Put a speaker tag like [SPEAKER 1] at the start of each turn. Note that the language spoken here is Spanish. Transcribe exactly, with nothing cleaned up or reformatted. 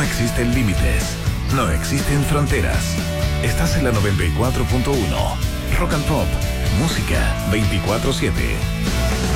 [SPEAKER 1] No existen límites, no existen fronteras. Estás en la noventa y cuatro punto uno. Rock and Pop, música veinticuatro siete.